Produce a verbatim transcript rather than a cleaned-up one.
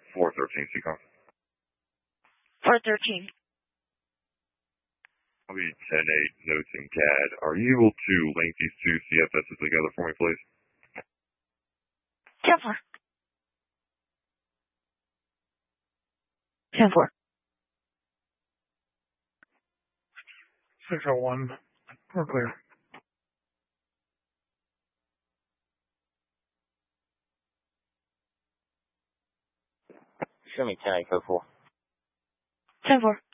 four thirteen sequence. four thirteen. I'll be ten eight notes in C A D. Are you able to link these two C F Ss together for me, please? ten four. ten four. six oh one. We're clear. Show me ten eight code four. ten four.